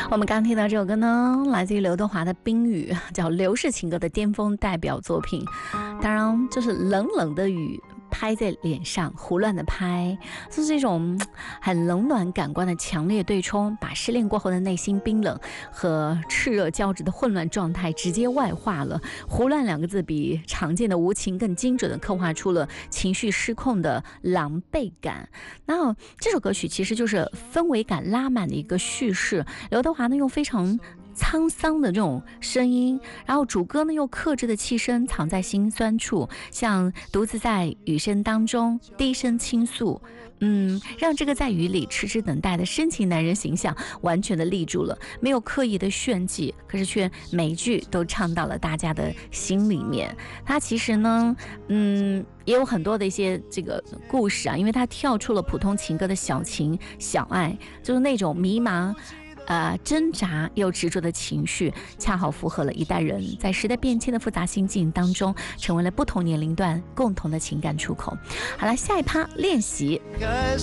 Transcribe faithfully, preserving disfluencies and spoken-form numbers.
我们刚听到这首歌呢，来自于刘德华的《冰雨》，叫刘氏情歌的巅峰代表作品。当然，就是冷冷的雨拍在脸上，胡乱的拍，这是一种很冷暖感官的强烈对冲，把失恋过后的内心冰冷和炽热交织的混乱状态直接外化了。胡乱两个字比常见的无情更精准的刻画出了情绪失控的狼狈感。那这首歌曲其实就是氛围感拉满的一个叙事，刘德华呢用非常沧桑的这种声音，然后主歌呢又克制的气声藏在心酸处，像独自在雨声当中低声倾诉，嗯，让这个在雨里痴痴等待的深情男人形象完全的立住了，没有刻意的炫技，可是却每一句都唱到了大家的心里面。他其实呢，嗯，也有很多的一些这个故事啊，因为他跳出了普通情歌的小情小爱，就是那种迷茫呃，挣扎又执着的情绪，恰好符合了一代人在时代变迁的复杂心境当中，成为了不同年龄段共同的情感出口。好了，下一趴练习。